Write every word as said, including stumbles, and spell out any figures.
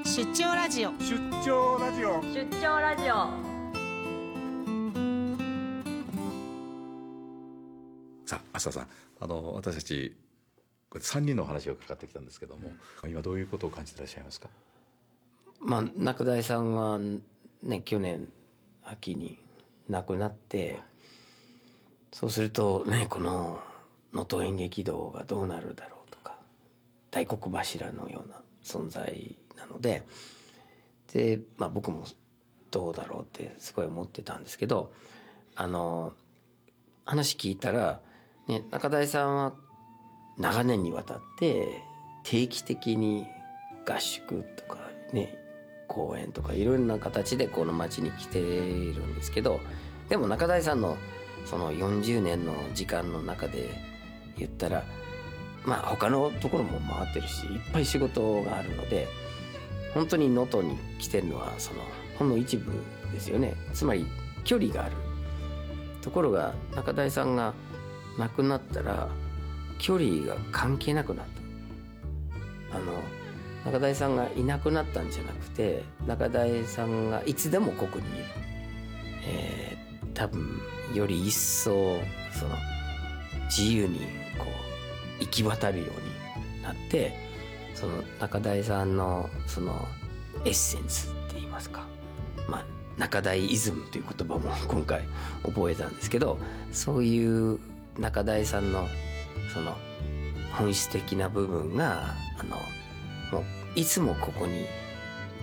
出張ラジオ出張ラジオ出張ラジオ。 さあ、浅田さん、あの私たちこれさんにんのお話を伺ってきたんですけども、今どういうことを感じていらっしゃいますか？ まあ、中台さんはね、去年秋に亡くなって、そうするとね、この能登演劇堂がどうなるだろうとか、大黒柱のような存在なので、で、まあ、僕もどうだろうってすごい思ってたんですけど、あの話聞いたら、ね、中台さんは長年にわたって定期的に合宿とかね、公演とかいろんな形でこの町に来ているんですけど、でも中台さんのそのよんじゅうねんの時間の中で言ったら、まあ他のところも回ってるし、いっぱい仕事があるので、本当に能登に来てるのはそのほんの一部ですよね。つまり距離がある。ところが中台さんが亡くなったら距離が関係なくなった。あの中台さんがいなくなったんじゃなくて、中台さんがいつでもここにいる。えー、多分より一層その自由にこう行き渡るようになって、その中台さんのそのエッセンスって言いますか、まあ中台イズムという言葉も今回覚えたんですけど、そういう中台さんのその本質的な部分があのもういつもここに